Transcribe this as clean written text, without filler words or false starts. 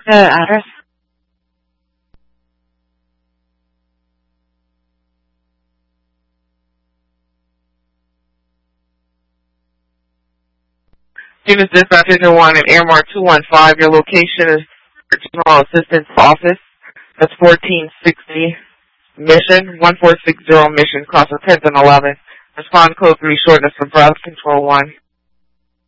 Address? Students dispatch to 1 and Airmark 215. Your location is General Assistance Office. That's 1460 Mission, 1460 Mission, cross of 10th and 11th. Respond code 3 shortness for breath, control 1.